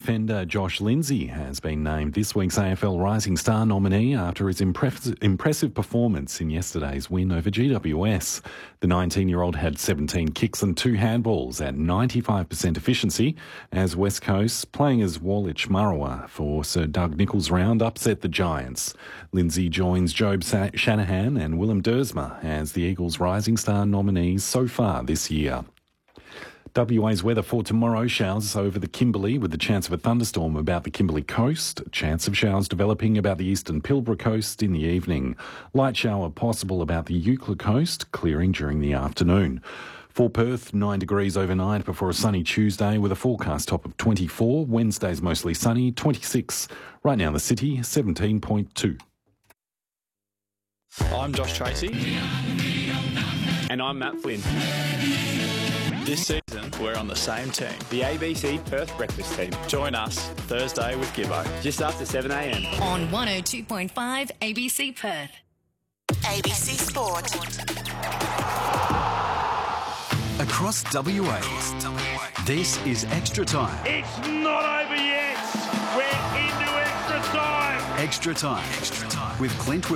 defender Josh Lindsay has been named this week's AFL Rising Star nominee after his impressive performance in yesterday's win over GWS. The 19-year-old had 17 kicks and 2 handballs at 95% efficiency as West Coast, playing as Woolwich Murrowa for Sir Doug Nicholls' round, upset the Giants. Lindsay joins Job Shanahan and Willem Dersma as the Eagles' Rising Star nominees so far this year. WA's weather for tomorrow: showers over the Kimberley with the chance of a thunderstorm about the Kimberley coast. Chance of showers developing about the eastern Pilbara coast in the evening. Light shower possible about the Eucla coast, clearing during the afternoon. For Perth, 9 degrees overnight before a sunny Tuesday with a forecast top of 24. Wednesday's mostly sunny, 26. Right now in the city, 17.2. I'm Josh Tracy. And I'm Matt Flynn. This season, we're on the same team. The ABC Perth Breakfast Team. Join us Thursday with Gibbo. Just after 7 a.m. on 102.5 ABC Perth. ABC Sport. Across WA, this is Extra Time. It's not over yet. We're into extra time. Extra Time with Clint Wilson.